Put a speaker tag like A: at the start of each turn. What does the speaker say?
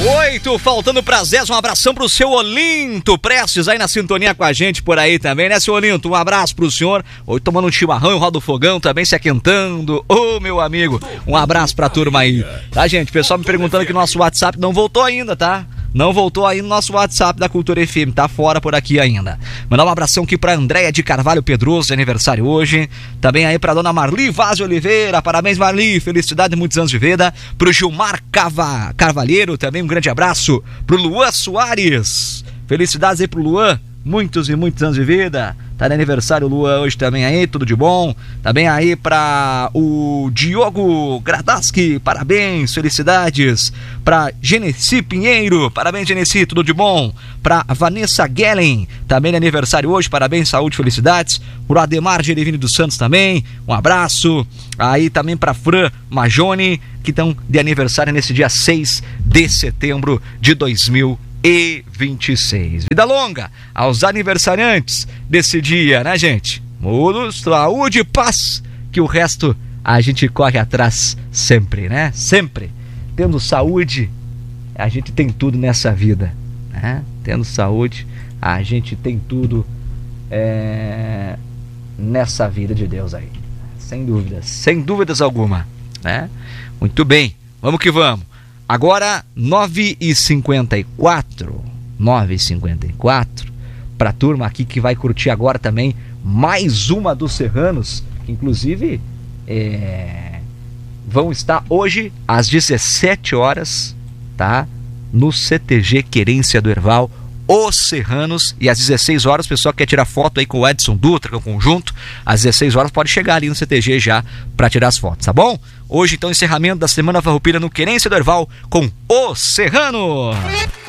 A: 8, faltando pra 10, um abração pro seu Olinto, prestes aí na sintonia com a gente por aí também, né, seu Olinto? Um abraço pro senhor, hoje tomando um chimarrão, roda o fogão também, se aquentando, meu amigo, um abraço pra turma aí, tá, gente? Pessoal me perguntando que nosso WhatsApp não voltou ainda, tá? Não voltou aí no nosso WhatsApp da Cultura FM, tá fora por aqui ainda. Mandar um abração aqui pra Andréia de Carvalho Pedroso, de aniversário hoje. Também aí pra dona Marli Vaz de Oliveira, parabéns Marli, felicidade, muitos anos de vida. Pro Gilmar Carvalheiro, também um grande abraço. Pro Luan Soares, felicidades aí pro Luan, muitos e muitos anos de vida. Tá de aniversário o Luan hoje também aí, tudo de bom. Também aí pra o Diogo Gradaski, parabéns, felicidades. Pra Genesi Pinheiro, parabéns Genesi, tudo de bom. Pra Vanessa Gellen, também de aniversário hoje, parabéns, saúde, felicidades. Pro Ademar Gerevini dos Santos também, um abraço. Aí também pra Fran Majone, que estão de aniversário nesse dia 6 de setembro de 2026. Vida longa aos aniversariantes desse dia, né, gente? Saúde e paz, que o resto a gente corre atrás sempre, né? Sempre. Tendo saúde, a gente tem tudo nessa vida, né? Tendo saúde, a gente tem tudo nessa vida de Deus aí. Sem dúvidas alguma, né? Muito bem, vamos que vamos. Agora, 9h54, pra turma aqui que vai curtir agora também mais uma dos Serranos, que inclusive vão estar hoje às 17 horas, tá? No CTG Querência do Herval, Os Serranos, e às 16 horas, o pessoal que quer tirar foto aí com o Edson Dutra, com o conjunto, às 16 horas pode chegar ali no CTG já para tirar as fotos, tá bom? Hoje então encerramento da Semana Farroupilha no Querência do Herval com Os Serranos.